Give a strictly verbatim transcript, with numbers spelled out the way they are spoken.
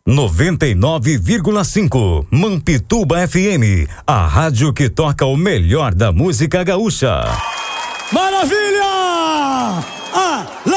noventa e nove vírgula cinco Mampituba F M, a rádio que toca o melhor da música gaúcha. Maravilha! Ah,